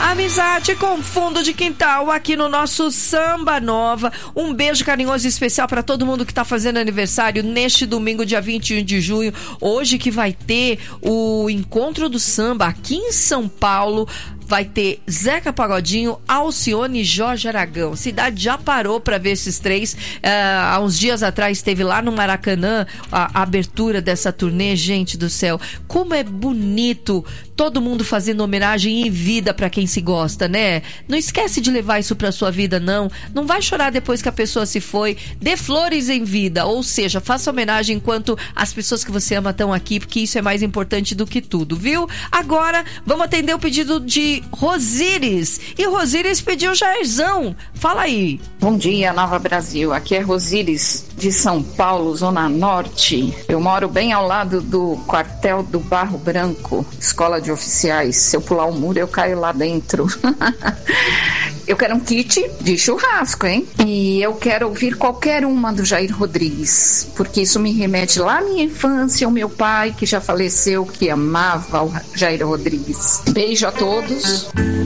Amizade com fundo de quintal aqui no nosso Samba Nova. Um beijo carinhoso e especial para todo mundo que está fazendo aniversário neste domingo, dia 21 de junho. Hoje que vai ter o Encontro do Samba aqui em São Paulo. Vai ter Zeca Pagodinho, Alcione e Jorge Aragão. A cidade já parou para ver esses três. Há uns dias atrás teve lá no Maracanã a abertura dessa turnê. Gente do céu, como é bonito todo mundo fazendo homenagem em vida para quem se gosta, né? Não esquece de levar isso pra sua vida, não. Não vai chorar depois que a pessoa se foi. Dê flores em vida, ou seja, faça homenagem enquanto as pessoas que você ama estão aqui, porque isso é mais importante do que tudo, viu? Agora, vamos atender o pedido de Rosíris. E Rosíris pediu Jairzão. Fala aí. Bom dia, Nova Brasil. Aqui é Rosíris, de São Paulo, Zona Norte. Eu moro bem ao lado do quartel do Barro Branco, escola de oficiais. Se eu pular o muro, eu caio lá dentro. Eu quero um kit de churrasco, hein? E eu quero ouvir qualquer uma do Jair Rodrigues, porque isso me remete lá à minha infância, ao meu pai, que já faleceu, que amava o Jair Rodrigues. Beijo a todos.